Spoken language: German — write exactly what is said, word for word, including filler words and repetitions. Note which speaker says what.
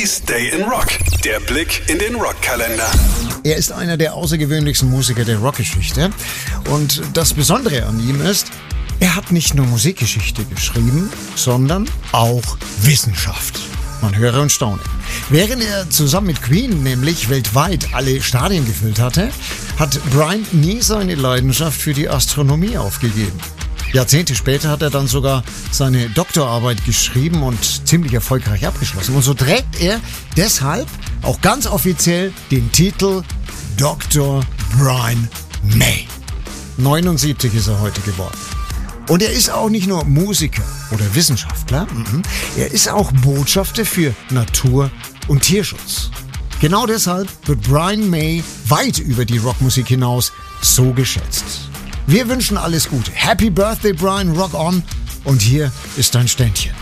Speaker 1: Easy's Day in Rock. Der Blick in den Rockkalender.
Speaker 2: Er ist einer der außergewöhnlichsten Musiker der Rockgeschichte. Und das Besondere an ihm ist, er hat nicht nur Musikgeschichte geschrieben, sondern auch Wissenschaft. Man höre und staune. Während er zusammen mit Queen nämlich weltweit alle Stadien gefüllt hatte, hat Brian nie seine Leidenschaft für die Astronomie aufgegeben. Jahrzehnte später hat er dann sogar seine Doktorarbeit geschrieben und ziemlich erfolgreich abgeschlossen. Und so trägt er deshalb auch ganz offiziell den Titel Doktor Brian May. neunundsiebzig ist er heute geworden. Und er ist auch nicht nur Musiker oder Wissenschaftler, er ist auch Botschafter für Natur- und Tierschutz. Genau deshalb wird Brian May weit über die Rockmusik hinaus so geschätzt. Wir wünschen alles Gute. Happy Birthday, Brian, rock on. Und hier ist dein Ständchen.